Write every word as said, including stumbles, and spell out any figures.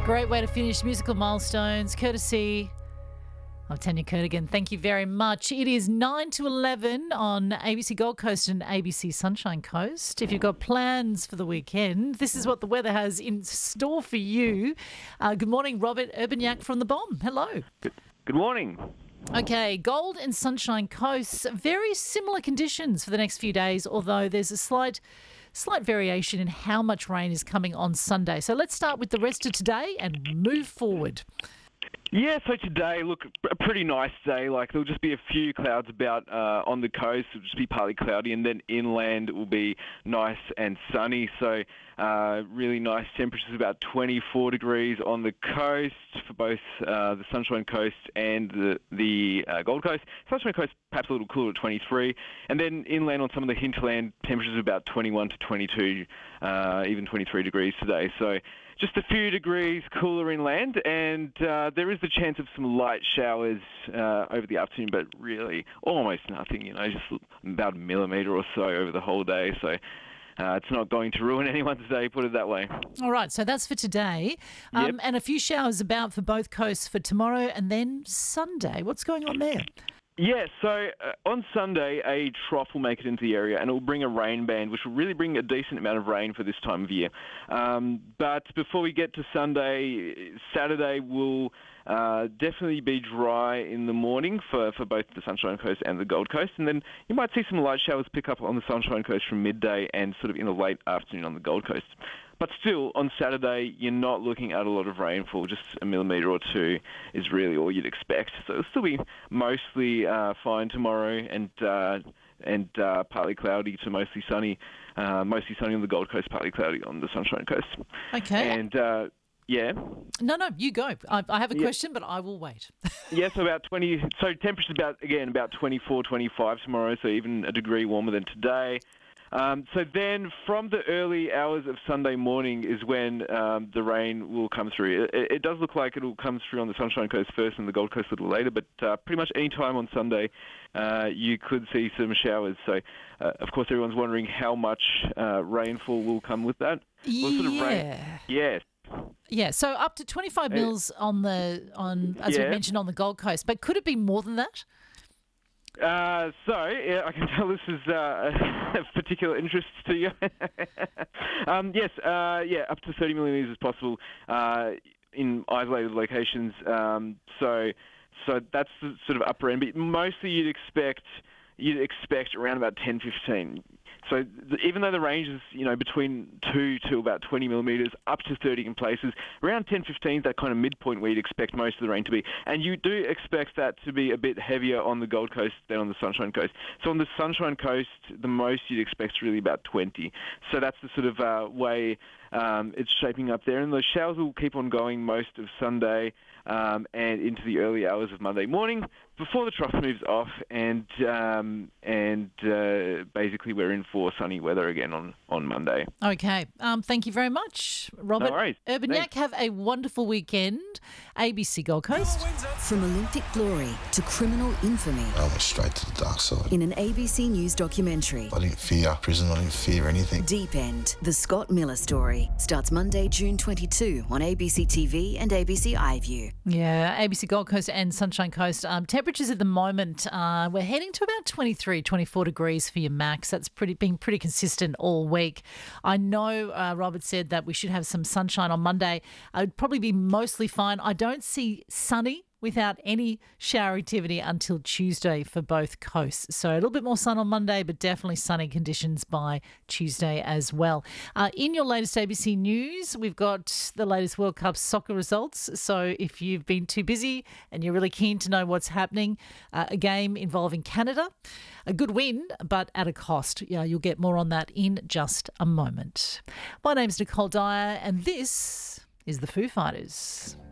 Great way to finish musical milestones, courtesy of Tanya Kertigan. Thank you very much. It is nine to eleven on A B C Gold Coast and A B C Sunshine Coast. If you've got plans for the weekend, this is what the weather has in store for you. Uh, good morning, Robert Urbaniak from The Bomb. Hello. Good, good morning. Okay, Gold and Sunshine Coasts, very similar conditions for the next few days, although there's a slight slight variation in how much rain is coming on Sunday. So let's start with the rest of today and move forward. Yeah, so today, look, a pretty nice day. Like, there'll just be a few clouds about uh, on the coast. It'll just be partly cloudy, and then inland it will be nice and sunny. So uh, really nice temperatures, about twenty-four degrees on the coast for both uh, the Sunshine Coast and the, the uh, Gold Coast. Sunshine Coast perhaps a little cooler at twenty-three. And then inland on some of the hinterland, temperatures are about twenty-one to twenty-two, uh, even twenty-three degrees today. So just a few degrees cooler inland, and uh, there is the chance of some light showers uh, over the afternoon, but really almost nothing, you know, just about a millimetre or so over the whole day. So uh, it's not going to ruin anyone's day, put it that way. All right, so that's for today. Um, Yep. And a few showers about for both coasts for tomorrow and then Sunday. What's going on there? Yeah, so uh, on Sunday, a trough will make it into the area, and it will bring a rain band, which will really bring a decent amount of rain for this time of year. Um, but before we get to Sunday, Saturday will uh, definitely be dry in the morning for, for both the Sunshine Coast and the Gold Coast, and then you might see some light showers pick up on the Sunshine Coast from midday and sort of in the late afternoon on the Gold Coast. But still, on Saturday, you're not looking at a lot of rainfall. Just a millimetre or two is really all you'd expect. So it'll still be mostly uh, fine tomorrow, and uh, and uh, partly cloudy to mostly sunny. Uh, mostly sunny on the Gold Coast, partly cloudy on the Sunshine Coast. Okay. And uh, yeah, No, no, you go. I, I have a Yeah. question, but I will wait. yeah. So about twenty. So temperatures about again about twenty-four, twenty-five tomorrow. So even a degree warmer than today. Um, so then from the early hours of Sunday morning is when um, the rain will come through. It, it does look like it will come through on the Sunshine Coast first and the Gold Coast a little later, but uh, pretty much any time on Sunday uh, you could see some showers. So, uh, of course, everyone's wondering how much uh, rainfall will come with that. What sort of rain? Yeah. Yes. Yeah, so up to twenty-five Uh, mils on the, on as we Yeah. mentioned, on the Gold Coast. But could it be more than that? Uh, so, yeah, I can tell this is uh, of particular interest to you. um, yes, uh, yeah, up to thirty millimetres is possible uh, in isolated locations. Um, so, so that's the sort of upper end. But mostly, you'd expect you'd expect around about ten, fifteen. So the, even though the range is, you know, between two to about twenty millimetres, up to thirty in places, around ten, fifteen is that kind of midpoint where you'd expect most of the rain to be. And you do expect that to be a bit heavier on the Gold Coast than on the Sunshine Coast. So on the Sunshine Coast, the most you'd expect is really about twenty. So that's the sort of uh, way um, it's shaping up there. And the showers will keep on going most of Sunday um, and into the early hours of Monday morning before the trough moves off, and um, and uh, basically we're in for sunny weather again on, on Monday. Okay. Um, thank you very much, Robert. No worries. Urbaniak, Thanks. have a wonderful weekend. A B C Gold Coast. From Olympic glory to criminal infamy I went straight to the dark side. in an A B C News documentary. I didn't fear prison, I didn't fear anything. Deep End, the Scott Miller story, starts Monday, June twenty-second on A B C T V and A B C iView. Yeah, A B C Gold Coast and Sunshine Coast. Um, temperatures at the moment, uh, we're heading to about twenty-three, twenty-four degrees for your max. That's pretty been pretty consistent all week. I know uh, Robert said that we should have some sunshine on Monday. I would probably be mostly fine. I don't see sunny without any shower activity until Tuesday for both coasts. So a little bit more sun on Monday, but definitely sunny conditions by Tuesday as well. Uh, in your latest A B C News, we've got the latest World Cup soccer results. So if you've been too busy and you're really keen to know what's happening, uh, a game involving Canada, a good win, but at a cost. Yeah, you'll get more on that in just a moment. My name's Nicole Dyer, and this is the Foo Fighters.